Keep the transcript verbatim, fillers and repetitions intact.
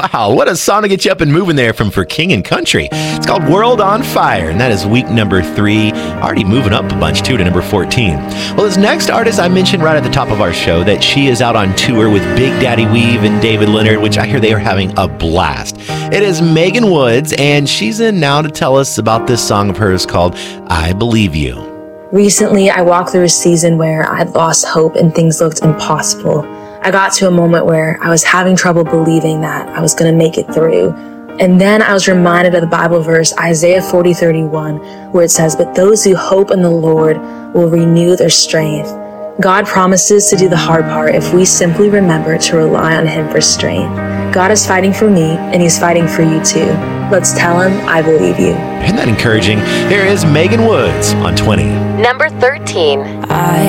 Wow, what a song to get you up and moving there from For King and Country. It's called World on Fire, and that is week number three. Already moving up a bunch, too, to number fourteen. Well, this next artist I mentioned right at the top of our show that she is out on tour with Big Daddy Weave and David Leonard, which I hear they are having a blast. It is Megan Woods, and she's in now to tell us about this song of hers called I Believe You. Recently, I walked through a season where I'd lost hope and things looked impossible. I got to a moment where I was having trouble believing that I was going to make it through. And then I was reminded of the Bible verse, Isaiah forty thirty-one, where it says, "But those who hope in the Lord will renew their strength." God promises to do the hard part if we simply remember to rely on Him for strength. God is fighting for me, and He's fighting for you too. Let's tell Him, I believe you. Isn't that encouraging? Here is Megan Woods on twenty. Number thirteen. I